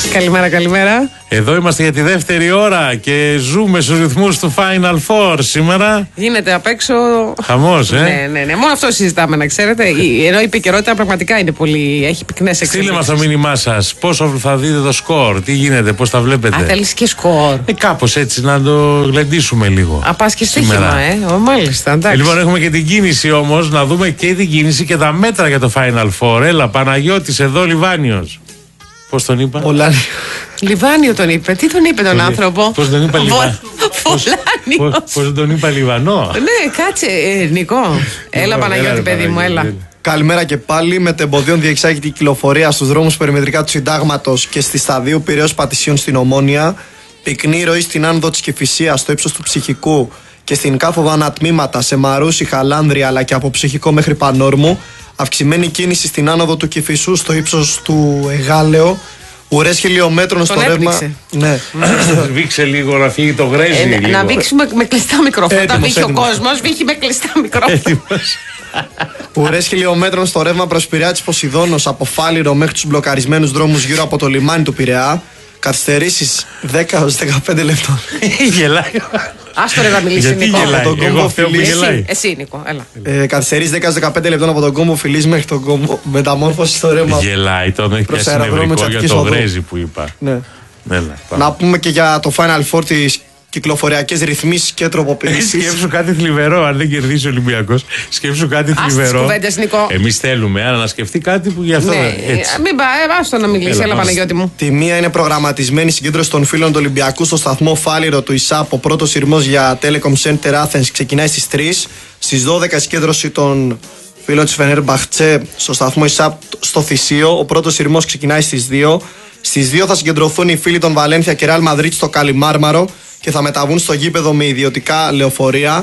Καλημέρα, καλημέρα. Εδώ είμαστε για τη δεύτερη ώρα και ζούμε στους ρυθμούς του Final Four σήμερα. Γίνεται απ' έξω. Χαμός, Ναι. Μόνο αυτό συζητάμε, να ξέρετε. Ενώ η επικαιρότητα πραγματικά είναι πολύ. Έχει πυκνές εξελίξεις. Στείλτε μας το μήνυμά σας. Πόσο θα δείτε το σκορ, τι γίνεται, πώς τα βλέπετε. Αν θέλεις και σκορ. Κάπως έτσι να το γλεντήσουμε λίγο. Πας και στοίχημα, μάλιστα. Εντάξει. Λοιπόν, έχουμε και την κίνηση όμως, να δούμε και την κίνηση και τα μέτρα για το Final Four. Έλα, Παναγιώτης εδώ, Λιβάνιος. Πώς τον είπα? Λιβάνιο τον είπε. Τι τον είπε τον άνθρωπο? Πώς τον είπα Λιβάνιο? Πώς τον είπα Λιβανό? Ναι, κάτσε, Νικό. Έλα, Παναγιώτη, παιδί μου, έλα. Καλημέρα και πάλι. Μετεμποδίων διεξάγεται η κυκλοφορία στους δρόμους περιμετρικά του Συντάγματος και στη σταδίου Πειραιώς Πατησίων στην Ομόνια. Πυκνή ροή στην άνοδο της Κηφισίας στο ύψος του Ψυχικού και στην Κάφοβα ανατμήματα σε Μαρούσι, Χαλάνδρια αλλά και από Ψυχικό μέχρι Πανόρμου. Αυξημένη κίνηση στην άνοδο του Κηφισού στο ύψος του Εγάλεο. Ουρές χιλιόμετρων στο ρεύμα. Ναι. Βήξε λίγο να φύγει το γρέζι. Να βήξουμε με κλειστά μικρόφωνα. Όταν βήχει ο κόσμος, βήχει με κλειστά μικρόφωνα. Ουρές χιλιόμετρων στο ρεύμα προς Πειραιά της Ποσειδώνος από Φάληρο μέχρι τους μπλοκαρισμένους δρόμους γύρω από το λιμάνι του Πειραιά. Καθυστερήσεις 10-15 λεπτών. Γελάει. Άστο ρε να μιλήσει, Νικό. Από τον κόμβο Φιλής. Εσύ, Νικό, έλα. Καθυστερήσεις 10-15 λεπτών από τον κόμβο Φιλής μέχρι τον κόμβο Μεταμόρφωση στο ρεύμα. Γελάει, τον έχει πιάσει νευρικό για το γρέζι που είπα. Ναι. Να πούμε και για το Final Four τις κυκλοφοριακές ρυθμίσεις και τροποποιήσεις. Σκέψου κάτι θλιβερό, αν δεν κερδίσει ο Ολυμπιακός. Σκέψου κάτι θλιβερό. Εμείς θέλουμε, αλλά να σκεφτεί κάτι που γι' αυτό. Μην άστο να μιλήσει, έλα Παναγιώτη μου. Τη μία είναι προγραμματισμένη συγκέντρωση των φίλων του Ολυμπιακού στο σταθμό Φάληρο του ΙΣΑΠ. Ο πρώτος σειρμός για Telecom Center Athens ξεκινάει στις 3. Στις 12 συγκέντρωση των φίλων της Φενέρμπαχτσε στο σταθμό ΙΣΑΠ στο Θησίο. Ο πρώτος σειρμός ξεκινάει στις 2. Στις 2 θα συγκεντρωθούν οι φίλοι των Βαλένθια και Ρεάλ Μαδρίτ στο Καλιμάρμαρο και θα μεταβούν στο γήπεδο με ιδιωτικά λεωφορεία.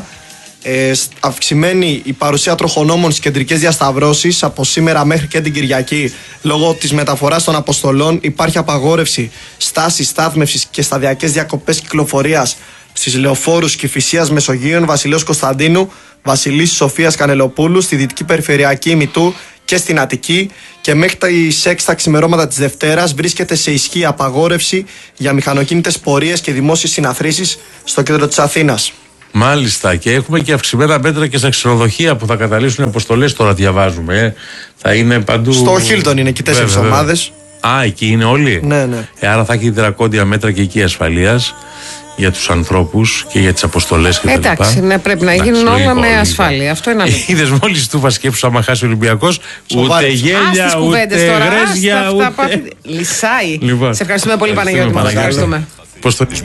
Αυξημένη η παρουσία τροχονόμων στις κεντρικές διασταυρώσεις από σήμερα μέχρι και την Κυριακή λόγω της μεταφοράς των αποστολών. Υπάρχει απαγόρευση στάσης, στάθμευσης και σταδιακές διακοπές κυκλοφορίας στις λεωφόρους Κηφισίας Μεσογείων, Βασιλέως Κωνσταντίνου, Βασιλής Σοφίας Κανελοπούλου, στη Δυτική Περιφερειακή Ημιτού και στην Αττική, και μέχρι τις 6 τα ξημερώματα της Δευτέρας βρίσκεται σε ισχύ απαγόρευση για μηχανοκίνητες πορείες και δημόσιες συναθρήσεις στο κέντρο της Αθήνας. Μάλιστα, και έχουμε και αυξημένα μέτρα και στα ξενοδοχεία που θα καταλήξουν αποστολές, τώρα διαβάζουμε. Θα είναι παντού. Στο Χίλτον είναι και 4 ομάδες. Εκεί είναι όλοι. Ναι. Άρα θα έχει δρακόντια μέτρα και εκεί ασφαλείας για τους ανθρώπους και για τις αποστολές κτλ. Εντάξει, ναι, πρέπει να γίνουν όλα με ασφάλεια. Αυτό είναι αλήθεια. Είδες μόλις του σκέψου άμα χάσει ο Ολυμπιακός, ούτε γέλια, ούτε γρέζια, ούτε. Λυσάει. Σε ευχαριστούμε πολύ, Παναγιώτη. Μας ευχαριστούμε. Πώς το.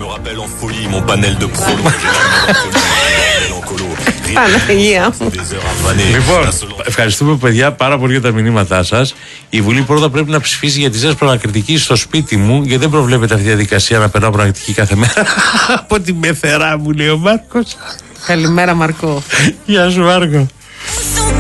Παναγία μου. Λοιπόν, ευχαριστούμε παιδιά πάρα πολύ για τα μηνύματά σας. Η Βουλή πρώτα πρέπει να ψηφίσει για τις νέες προανακριτικές στο σπίτι μου, γιατί δεν προβλέπεται αυτή η διαδικασία να περνάω προανακριτική κάθε μέρα. Από τη μεθερά μου, λέει ο Μάρκος. Καλημέρα, Μαρκό. Γεια σου, Μάρκο.